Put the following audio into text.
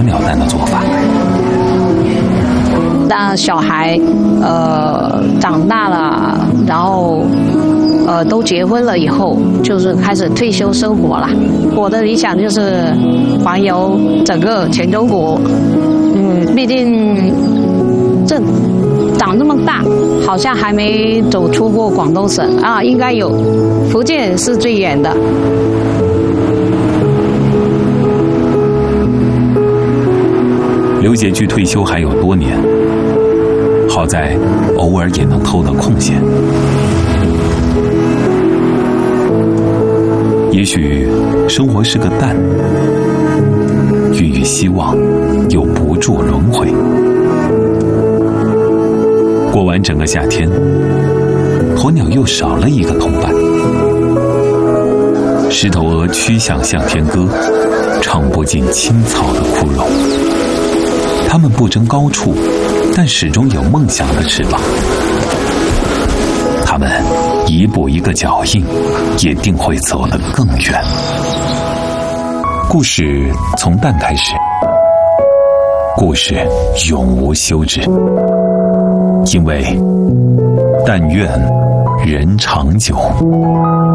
鸵鸟蛋的做法。 当小孩长大了，然后都结婚了以后，就是开始退休生活了。我的理想就是环游整个全中国。毕竟这长这么大，好像还没走出过广东省啊，应该有。福建是最远的。 刘姐距退休还有多年，好在偶尔也能偷得空闲。也许生活是个蛋，孕育希望，又不住轮回。过完整个夏天，鸵鸟又少了一个同伴。石头鹅曲项向天歌，唱不尽青草的枯荣。它们不争高处，但始终有梦想的翅膀。它们一步一个脚印，也定会走得更远。故事从蛋开始，故事永无休止。因为但愿人长久。